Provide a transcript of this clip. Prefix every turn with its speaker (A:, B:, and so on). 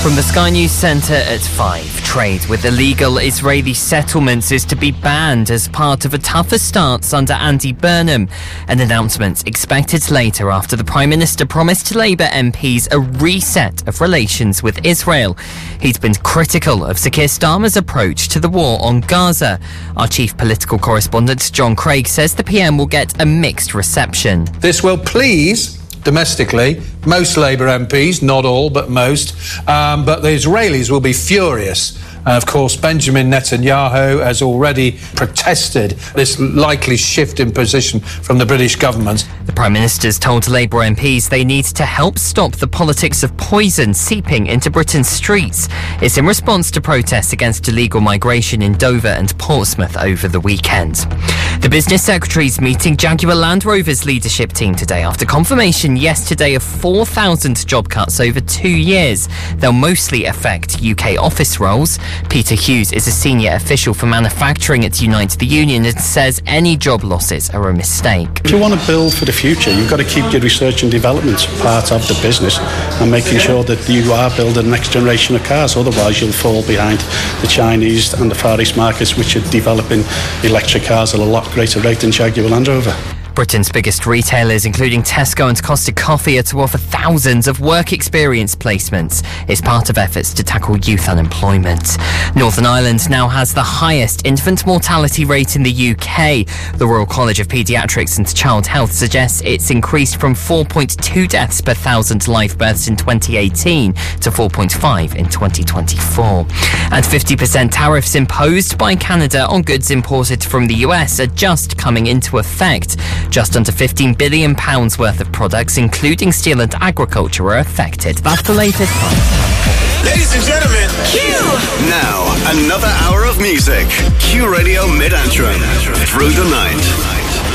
A: From the Sky News Centre at 5, trade with illegal Israeli settlements is to be banned as part of a tougher stance under Andy Burnham. An announcement expected later after the Prime Minister promised Labour MPs a reset of relations with Israel. He's been critical of Sir Keir Starmer's approach to the war on Gaza. Our chief political correspondent John Craig says the PM will get a mixed reception.
B: This will please, domestically, most Labour MPs, not all, but most, but the Israelis will be furious. Of course, Benjamin Netanyahu has already protested this likely shift in position from the British government.
A: The Prime Minister's told Labour MPs they need to help stop the politics of poison seeping into Britain's streets. It's in response to protests against illegal migration in Dover and Portsmouth over the weekend. The Business Secretary's meeting Jaguar Land Rover's leadership team today after confirmation yesterday of 4,000 job cuts over 2 years. They'll mostly affect UK office roles. Peter Hughes is a senior official for manufacturing at Unite the Union and says any job losses are a mistake.
C: If you want to build for the future, you've got to keep your research and development part of the business and making sure that you are building the next generation of cars. Otherwise, you'll fall behind the Chinese and the Far East markets, which are developing electric cars at a lot greater rate than Jaguar Land Rover.
A: Britain's biggest retailers, including Tesco and Costa Coffee, are to offer thousands of work experience placements. It's part of efforts to tackle youth unemployment. Northern Ireland now has the highest infant mortality rate in the UK. The Royal College of Paediatrics and Child Health suggests it's increased from 4.2 deaths per 1,000 live births in 2018 to 4.5 in 2024. And 50% tariffs imposed by Canada on goods imported from the US are just coming into effect. Just under £15 billion worth of products, including steel and agriculture, are affected. That's the latest.
D: Ladies and gentlemen, Q! Now, another hour of music. Q Radio Mid-Antrim. Through the night.